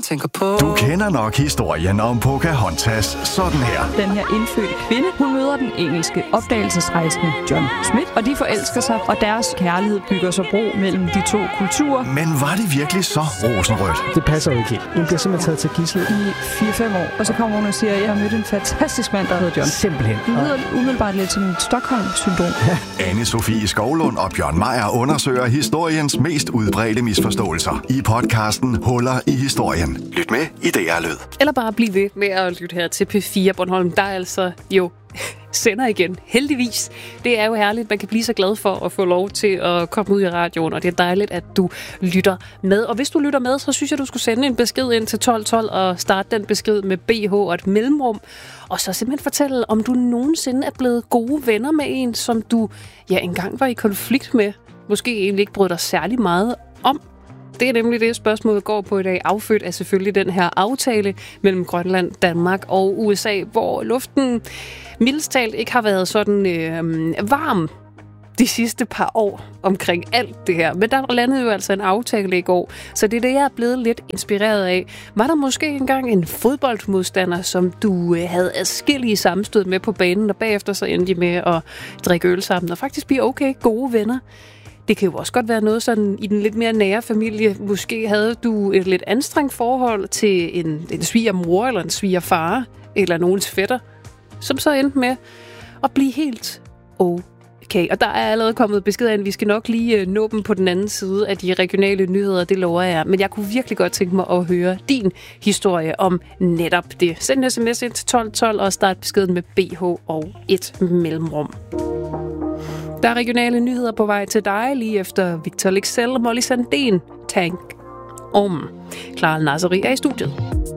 tænker på... Du kender nok historien om Pocahontas sådan her. Den her indfødte kvinde, hun møder den engelske opdagelsesrejsende John Smith, og de forelsker sig, og deres kærlighed bygger sig bro mellem de to kulturer. Men var det virkelig så rosenrødt? Det passer jo ikke helt. Hun bliver simpelthen taget til gidsel I 4-5 år, og så kommer hun og siger, at jeg har mødt en fantastisk mand, der hedder John. Simpelthen. Det lyder umiddelbart lidt som et Stockholm-syndrom. Anne-Sophie Skovlund og Bjørn Meier undersøger historiens mest udbredte misforståelser i podcasten Huller i historien. Lyt med i DR Lyd. Eller bare bliv ved med at lytte her til P4 Bornholm, der altså jo sender igen. Heldigvis. Det er jo herligt. Man kan blive så glad for at få lov til at komme ud i radioen, og det er dejligt, at du lytter med. Og hvis du lytter med, så synes jeg, du skulle sende en besked ind til 1212 og starte den besked med BH og et mellemrum. Og så simpelthen fortælle, om du nogensinde er blevet gode venner med en, som du engang var i konflikt med. Måske egentlig ikke brød dig særlig meget om. Det er nemlig det, spørgsmålet går på i dag. Affødt af selvfølgelig den her aftale mellem Grønland, Danmark og USA, hvor luften mildest talt ikke har været sådan varm de sidste par år omkring alt det her. Men der landede jo altså en aftale i går, så det er det, jeg er blevet lidt inspireret af. Var der måske engang en fodboldmodstander, som du havde adskillige sammenstød med på banen, og bagefter så endte de med at drikke øl sammen og faktisk blive okay gode venner? Det kan jo også godt være noget sådan i den lidt mere nære familie. Måske havde du et lidt anstrengt forhold til en svigermor eller en svigerfar eller nogens fætter, som så endte med at blive helt okay. Og der er allerede kommet besked af, at vi skal nok lige nå dem på den anden side af de regionale nyheder, det lover jeg. Men jeg kunne virkelig godt tænke mig at høre din historie om netop det. Send en sms ind til 1212 og start beskeden med BH og et mellemrum. Der er regionale nyheder på vej til dig, lige efter Victor Lexell og Molly Sandén. Tank om. Clara Nasseri er i studiet.